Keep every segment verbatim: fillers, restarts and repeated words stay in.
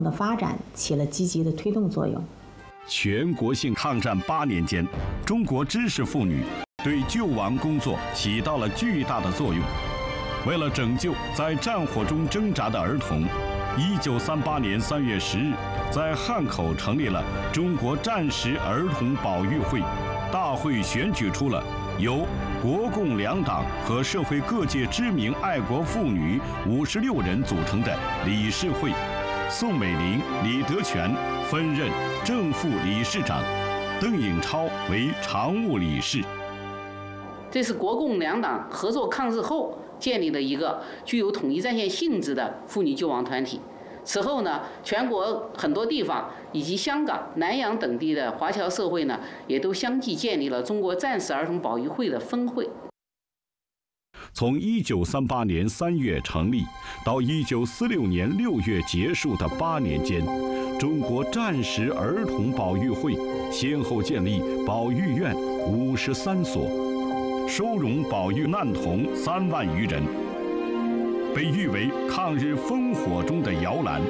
的发展起了积极的推动作用。 全国性抗战八年间，中国知识妇女对救亡工作起到了巨大的作用。为了拯救在战火中挣扎的儿童，一九三八年三月十日，在汉口成立了中国战时儿童保育会。大会选举出了由国共两党和社会各界知名爱国妇女五十六人组成的理事会，宋美龄、李德全分任正副理事长，邓颖超为常务理事。 这是国共两党合作抗日后建立了一个具有统一战线性质的妇女救亡团体。此后呢，全国很多地方以及香港、南洋等地的华侨社会呢，也都相继建立了中国战时儿童保育会的分会。 从一九三八年三月成立到一九四六年六月结束的八年间，中国战时儿童保育会先后建立保育院五十三所，收容保育难童三万余人，被誉为抗日烽火中的摇篮。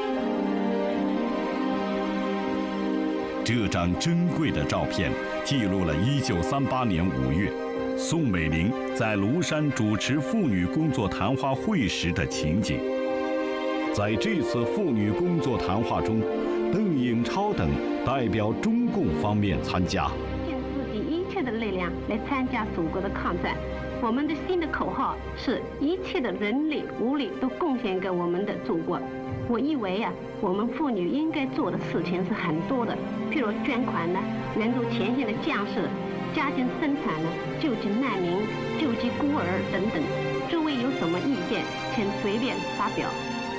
这张珍贵的照片记录了一九三八年五月，宋美龄在庐山主持妇女工作谈话会时的情景。在这次妇女工作谈话中，邓颖超等代表中共方面参加， 尽自己一切的力量来参加祖国的抗战。我们的新的口号是一切的人力物力都贡献给我们的祖国。我以为啊，我们妇女应该做的事情是很多的，譬如捐款呢，援助前线的将士，加紧生产呢，救济难民、救济孤儿等等。诸位有什么意见，请随便发表。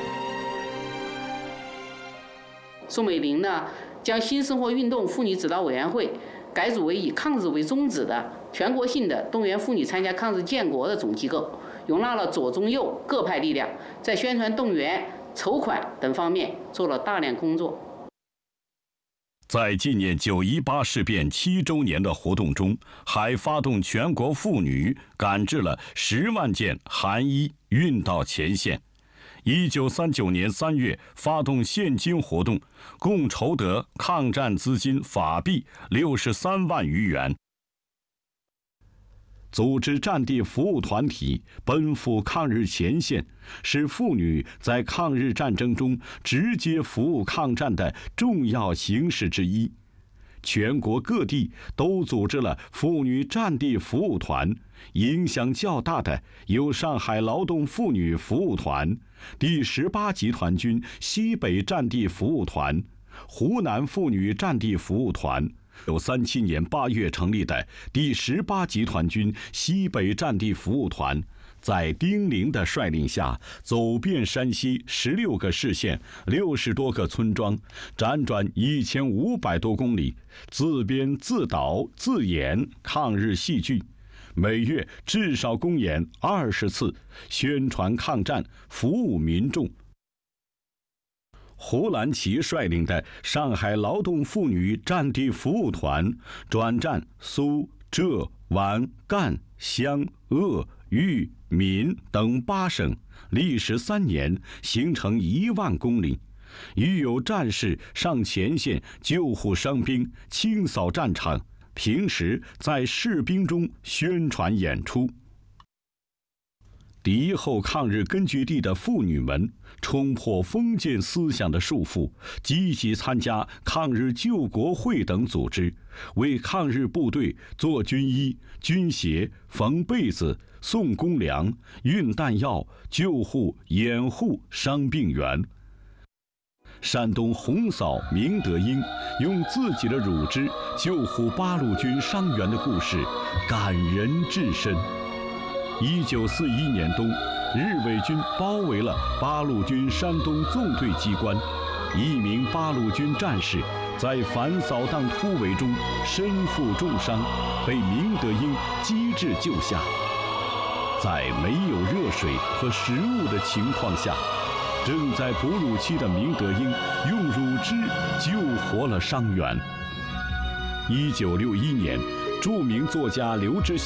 宋美龄呢，将新生活运动妇女指导委员会改组为以抗日为宗旨的全国性的动员妇女参加抗日建国的总机构，容纳了左中右各派力量，在宣传动员、筹款等方面做了大量工作。 在纪念九一八事变七周年的活动中，还发动全国妇女赶制了十万件寒衣运到前线。一九三九年三月发动献金活动，共筹得抗战资金法币六十三万余元。组织战地服务团体奔赴抗日前线，是妇女在抗日战争中直接服务抗战的重要形式之一。全国各地都组织了妇女战地服务团，影响较大的有上海劳动妇女服务团、第十八集团军西北战地服务团、湖南妇女战地服务团。一九三七年八月成立的第十八集团军西北战地服务团，在丁玲的率领下，走遍山西十六个市县、六十多个村庄，辗转一千五百多公里，自编自导自演抗日戏剧，每月至少公演二十次，宣传抗战，服务民众。胡兰奇率领的上海劳动妇女战地服务团转战苏、浙、皖、赣、湘、鄂、豫、闽等八省，历时三年，行程一万公里。遇有战事上前线救护伤兵，清扫战场，平时在士兵中宣传演出。敌后抗日根据地的妇女们冲破封建思想的束缚，积极参加抗日救国会等组织，为抗日部队做军衣、军鞋、缝被子、送公粮、运弹药、救护、掩护伤病员。山东红嫂明德英用自己的乳汁救护八路军伤员的故事，感人至深。一九四一年冬，日伪军包围了八路军山东纵队机关，一名八路军战士在反扫荡突围中身负重伤，被明德英机智救下。在没有热水和食物的情况下，正在哺乳期的明德英用乳汁救活了伤员。一九六一年，著名作家刘知